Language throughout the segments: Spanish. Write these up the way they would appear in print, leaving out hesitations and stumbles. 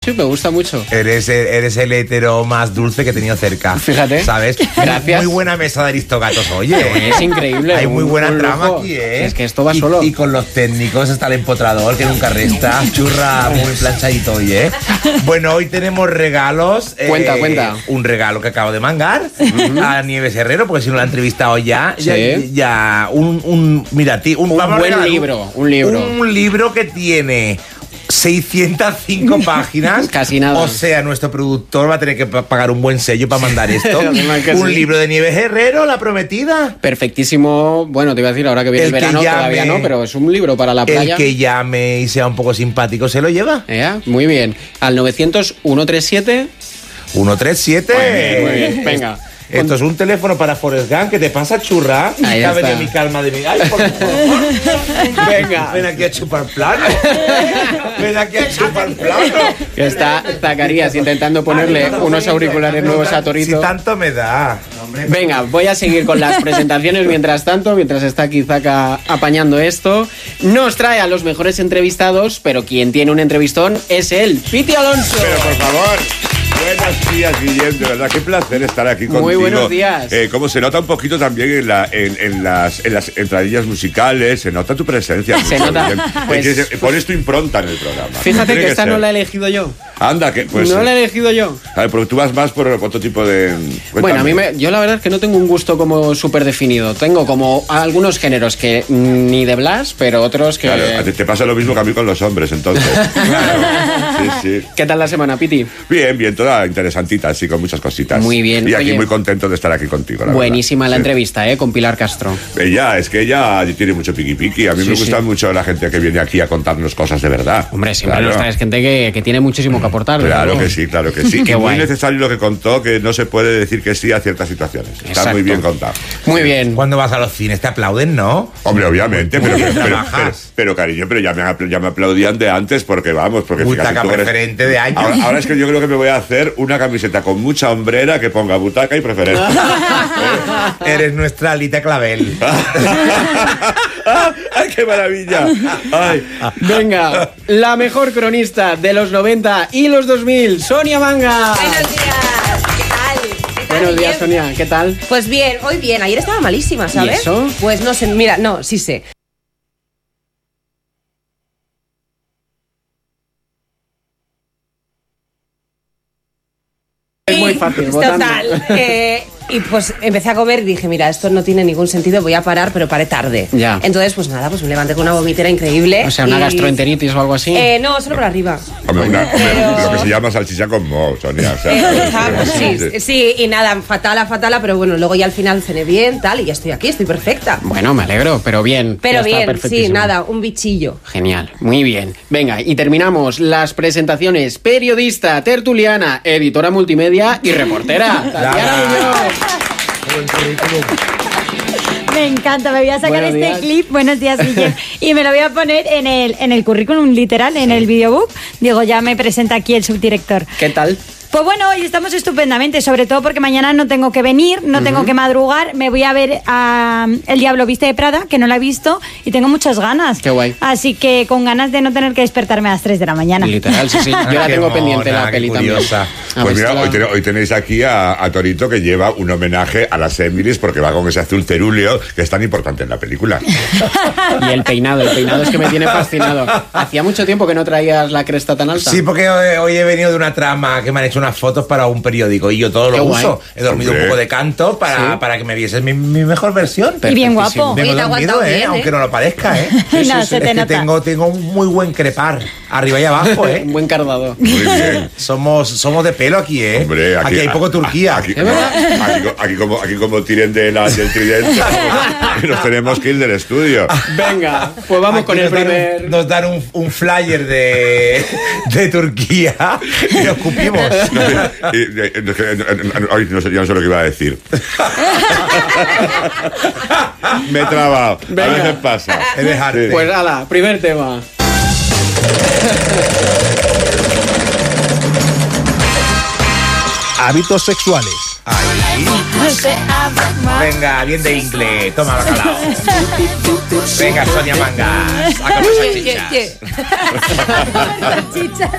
sí, me gusta mucho. Eres el hetero más dulce que he tenido cerca. Fíjate. ¿Sabes? Gracias. Muy buena mesa de Aristogatos, oye. Es increíble. Hay muy buena trama lujo. aquí, ¿eh? Es que esto va solo. Y con los técnicos está el empotrador, que nunca resta. Churra, muy planchadito hoy, ¿eh? Bueno, hoy tenemos regalos. Cuenta. Un regalo que acabo de mangar a Nieves Herrero, porque si no la he entrevistado ya. Sí. Mira, un buen libro. Un libro que tiene 605 páginas. Casi nada. O sea, nuestro productor va a tener que pagar un buen sello para mandar esto. Un Sí. libro de Nieves Herrero, La Prometida. Perfectísimo. Bueno, te iba a decir ahora que viene el verano, todavía no, pero es un libro para la playa. El que llame y sea un poco simpático se lo lleva. Muy bien. Al 900-137. 137. Muy bien. Venga. Esto es un teléfono para Forrest Gump. ¿Qué te pasa, churra? Ahí Cabe está. de mi calma de mi... Ay, por favor. Venga. Ven aquí a chupar plano. Ven aquí a chupar plano. Que está Zacarías intentando ponerle unos auriculares nuevos a Torito. Si tanto me da. Venga, voy a seguir con las presentaciones mientras está aquí Zaca apañando esto. Nos trae a los mejores entrevistados, pero quien tiene un entrevistón es él, Piti Alonso. Pero por favor. Buenos días, Guillem, de verdad, qué placer estar aquí contigo. Muy buenos días. Como se nota un poquito también en las entradillas musicales, se nota tu presencia. Se mucho, nota. Guillem. Pues, pones tu impronta en el programa. Fíjate Tiene que esta ser. no la he elegido yo. Anda, que pues. No la he elegido yo. A ver, porque tú vas más por otro tipo de. Bueno, yo la verdad es que no tengo un gusto como súper definido. Tengo como algunos géneros que ni de Blas, pero otros que... Claro, a ti te pasa lo mismo que a mí con los hombres, entonces. Claro. Sí. ¿Qué tal la semana, Piti? Bien, toda interesantita, así con muchas cositas. Muy bien. Y aquí Oye, muy contento de estar aquí contigo. Buenísima verdad. la Sí. entrevista, con Pilar Castro. Es que ella tiene mucho piqui. A mí me gusta mucho la gente que viene aquí a contarnos cosas de verdad. Hombre, siempre nos traes gente que tiene muchísimo que aportar. Claro ¿no? que sí. Qué Y muy guay. necesario lo que contó, que no se puede decir que sí a ciertas situaciones. Está Exacto. muy bien contado. Muy bien. Cuando vas a los cines te aplauden, ¿no? Hombre, obviamente, trabajas. pero cariño, pero ya me aplaudían de antes porque fíjate, Butaca tú eres- preferente de años. Ahora es que yo creo que me voy a hacer una camiseta con mucha hombrera que ponga butaca y preferente. Eres nuestra Alita Clavel. ¡Ay, qué maravilla! Ay. Venga, la mejor cronista de los 90 y los 2000, Sonia Manga. Buenos días, ¿qué tal? Buenos días, Bien. Sonia, ¿qué tal? Pues bien, hoy bien, ayer estaba malísima, ¿sabes? ¿Y eso? Pues no sé, mira, no, sí sé. Es muy fácil, votando. Total. Y pues empecé a comer y dije, mira, esto no tiene ningún sentido, voy a parar, pero paré tarde. Ya. Entonces, pues nada, pues me levanté con una vomitera increíble. O sea, una y- gastroenteritis o algo así. No, solo por arriba. Hombre, Pero- lo que se llama salchicha con moho, Sonia. O sea, Sí, y nada, fatala, pero bueno, luego ya al final cené bien, tal, y ya estoy aquí, estoy perfecta. Bueno, me alegro, pero bien. Pero ya está bien, sí, perfectísimo. nada, un bichillo. Genial, muy bien. Venga, y terminamos las presentaciones. Periodista, tertuliana, editora multimedia y reportera. Tatiana Muñoz. Buen currículum. Me encanta, me voy a sacar Buenos este días. clip, buenos días, Guillem, y me lo voy a poner en el currículum literal, en el videobook. Digo, ya me presenta aquí el subdirector. ¿Qué tal? Pues bueno, hoy estamos estupendamente, sobre todo porque mañana no tengo que venir, no tengo que madrugar, me voy a ver a El Diablo Viste de Prada, que no la he visto, y tengo muchas ganas. Qué guay. Así que con ganas de no tener que despertarme a las 3 de la mañana. Literal, sí. Yo la Qué tengo pendiente mona, la qué peli también. curiosa. Ah, Pues mira, esta la- hoy tenéis aquí a Torito, que lleva un homenaje a las Emilis porque va con ese azul cerúleo que es tan importante en la película. Y el peinado es que me tiene fascinado. Hacía mucho tiempo que no traías la cresta tan alta. Sí, porque hoy he venido de una trama que me han hecho unas fotos para un periódico y yo todo Qué lo guay. uso. He dormido Hombre. un poco de canto para que me vieses mi mejor versión. Y bien Perfectísimo. guapo. Vengo Oye, te ha dormido, aguantado bien, aunque no lo parezca, No, se es te que nota. tengo un muy buen crepar, arriba y abajo, Un buen cardado. Muy bien. Somos de pelo aquí, Hombre, aquí hay poco Turquía. Aquí, ¿Es verdad? aquí como tiren del tridente, nos tenemos que ir del estudio. Venga, pues vamos Aquí con el nos dan primer... nos dan un flyer de Turquía y nos cupimos. Ay, no sé, ya no sé lo que iba a decir. Me he trabado. Venga. A veces pasa. Eres arte. Sí. Pues ala, primer tema. Hábitos sexuales. Ahí. Venga, bien de inglés. Toma, bacalao. Venga, Sonia Mangas. A comer salchichas.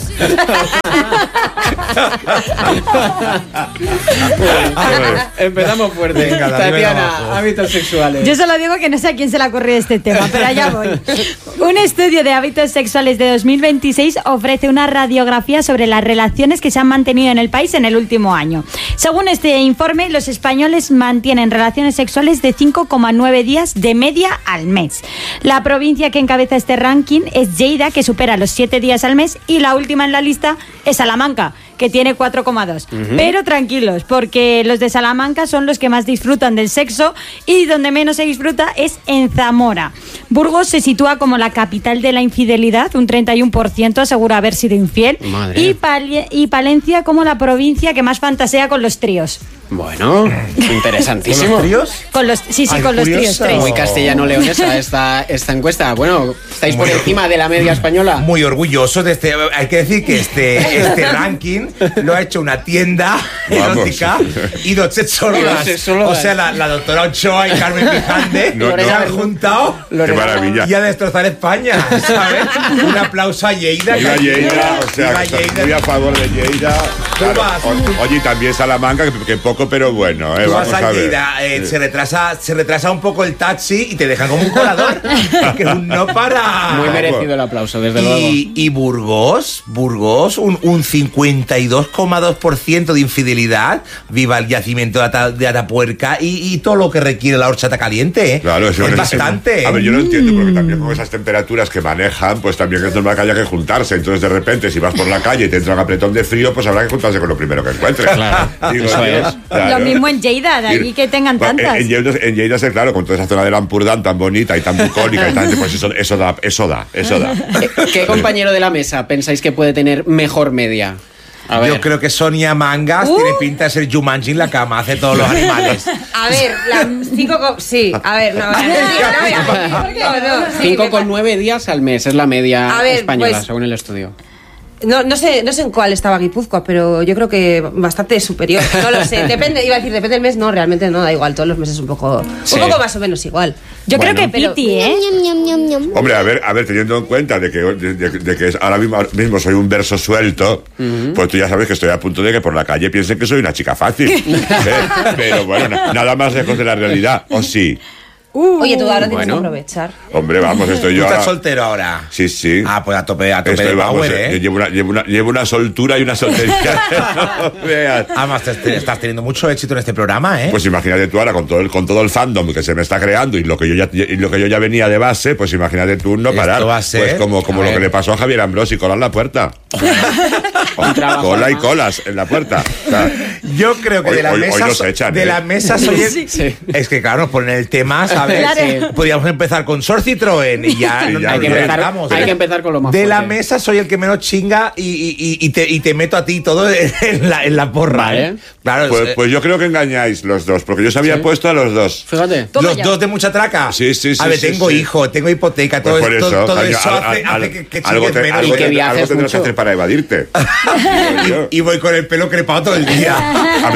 Empezamos fuerte. Venga, Dani, Tatiana, abajo. hábitos sexuales. Yo solo digo que no sé a quién se le ocurrió este tema, pero allá voy. Un estudio de hábitos sexuales de 2026 ofrece una radiografía sobre las relaciones que se han mantenido en el país en el último año. Según este informe, los españoles mantienen relaciones sexuales de 5,9 días de media al mes. La provincia que encabeza este ranking es Lleida, que supera los 7 días al mes, y la última en la lista es Salamanca, que tiene 4,2. Pero tranquilos, porque los de Salamanca son los que más disfrutan del sexo y donde menos se disfruta es en Zamora. Burgos se sitúa como la capital de la infidelidad, un 31% asegura haber sido infiel. Madre. Y Palencia como la provincia que más fantasea con los tríos. Bueno, interesantísimo. ¿Con los tríos? Con los, sí, Ay, con los tríos. curioso. 3. Muy castellano-leonesa esta encuesta. Bueno, estáis por Muy- encima de la media española. Muy orgulloso de este. Hay que decir que este ranking lo ha hecho una tienda Vamos. erótica y dos Y dos sexólogas. sexólogas. O sea, la doctora Ochoa y Carmen Pijande No, se no. han juntado Qué maravilla. y a destrozar España, ¿sabes? Un aplauso a Lleida. Viva Lleida, o sea, Viva que estás Lleida. muy a favor de Lleida. Tú vas. Oye, y también Salamanca, que poco pero bueno, Tú vamos vas a a ver. Lleida, se retrasa un poco el taxi y te dejan como un colador. Que no para. Muy merecido el aplauso, desde luego. Y Burgos, un 52,2% de infidelidad. Viva el yacimiento de Atapuerca y todo lo que requiere la horchata caliente. Claro, eso es bastante. A ver, yo lo entiendo, porque también con esas temperaturas que manejan, pues también es normal que haya que juntarse. Entonces, de repente, si vas por la calle y te entra un apretón de frío, pues habrá que juntarse con lo primero que encuentres. Claro, Digo eso yo, es. claro. Lo mismo en Lleida, de allí que tengan Pues, tantas. En Lleida, claro, con toda esa zona del Ampurdán tan bonita y tan bucólica y tan, pues eso da. ¿Qué compañero de la mesa pensáis que puede tener mejor media? A ver. Yo creo que Sonia Mangas tiene pinta de ser Jumanji en la cama, hace todos los animales. A ver, sí, a ver, no, sí, 5,9 días al mes es la media A ver, española, pues- según el estudio. no sé en cuál estaba Guipúzcoa, pero yo creo que bastante superior. No lo sé. Depende del mes, no, realmente no, da igual, todos los meses un poco más o menos igual. Yo Bueno, creo que pero- Piti, ¿eh? Hombre, a ver, teniendo en cuenta de que ahora mismo soy un verso suelto, pues tú ya sabes que estoy a punto de que por la calle piensen que soy una chica fácil. Pero bueno, nada más lejos de la realidad. ¿O sí? Oye, tú ahora tienes Bueno. que aprovechar. Hombre, vamos, estoy ¿Tú yo estás ahora... soltero ahora? Sí, sí. Ah, pues a tope Estoy, de vamos, power, ¿eh? llevo una soltura y una soltería. No veas. Además, estás teniendo mucho éxito en este programa, ¿eh? Pues imagínate tú ahora con todo el fandom que se me está creando y lo que yo ya venía de base, pues imagínate tú no Esto parar. va a ser- Pues como a lo ver. que le pasó a Javier Ambrosi, colar la puerta. trabajo, Cola y ¿no? colas en la puerta. O sea, Yo creo que Hoy- de la hoy mesa nos echan, de ¿eh? la mesa soy el, Sí. Es que claro, nos ponen el tema, ¿sabes? Claro. Podríamos empezar con Sor Citroën y ya, Y no- ya, nos Hay que, bien. empezar, levantamos. hay que empezar con lo más De la fuerte. mesa soy el que menos chinga y te meto a ti todo en la porra. Vale. ¿eh? Claro, pues yo creo que engañáis los dos, porque yo se había puesto a los dos. Fíjate. Toma los ya. dos de mucha traca. Sí, sí, sí, A ver, sí, tengo sí. hijo, tengo hipoteca, todo, Pues por esto, eso, todo coño, eso hace que algo chingues menos. Y que viajes algo tendrás que mucho. hacer para evadirte. Digo yo. Y voy con el pelo crepado todo el día. A